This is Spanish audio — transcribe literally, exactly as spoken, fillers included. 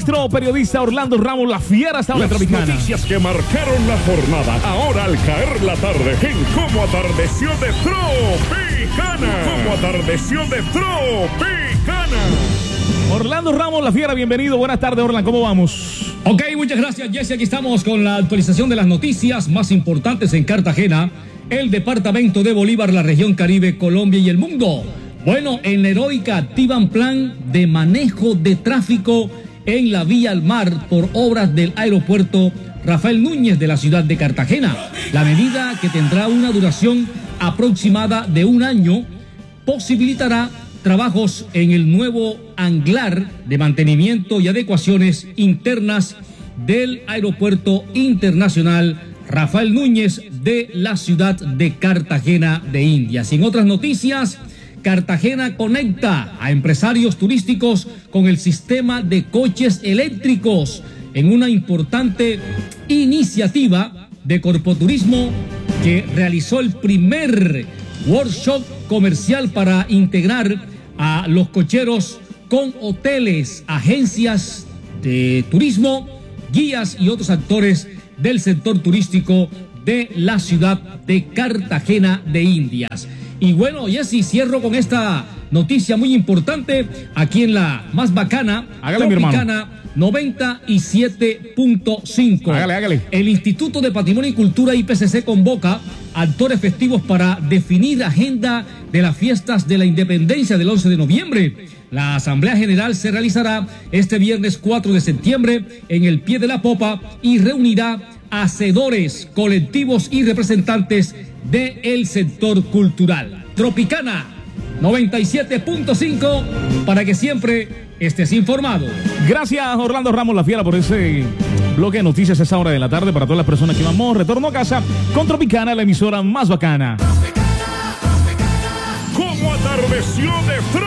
nuestro periodista Orlando Ramos, la fiera está Las Tropicana. noticias que marcaron la jornada, ahora al caer la tarde, en Cómo Atardeció de Tropicana. Cómo Atardeció de Tropicana. Orlando Ramos, la fiera, bienvenido. Buenas tardes, Orlando, ¿cómo vamos? Ok, muchas gracias, Jesse. Aquí estamos con la actualización de las noticias más importantes en Cartagena, el departamento de Bolívar, la región Caribe, Colombia y el mundo. Bueno, en la heroica activan plan de manejo de tráfico en la vía al mar por obras del aeropuerto Rafael Núñez de la ciudad de Cartagena. La medida, que tendrá una duración aproximada de un año, posibilitará trabajos en el nuevo hangar de mantenimiento y adecuaciones internas del Aeropuerto Internacional Rafael Núñez de la ciudad de Cartagena de Indias. Y en otras noticias, Cartagena conecta a empresarios turísticos con el sistema de coches eléctricos en una importante iniciativa de Corpoturismo que realizó el primer workshop comercial para integrar a los cocheros con hoteles, agencias de turismo, guías y otros actores del sector turístico de la ciudad de Cartagena de Indias. Y bueno, Jesse, cierro con esta noticia muy importante aquí en la más bacana, Hágale, mi hermano. Tropicana noventa y siete punto cinco. Hágale, hágale. El Instituto de Patrimonio y Cultura I P C C convoca actores festivos para definir agenda de las fiestas de la independencia del once de noviembre. La Asamblea General se realizará este viernes cuatro de septiembre en el Pie de la Popa y reunirá hacedores, colectivos y representantes del sector cultural. Tropicana noventa y siete punto cinco para que siempre estés informado. Gracias, Orlando Ramos, la fiera, por ese bloque de noticias a esa hora de la tarde para todas las personas que vamos retorno a casa con Tropicana, la emisora más bacana. Cómo Atardeció de Tropicana.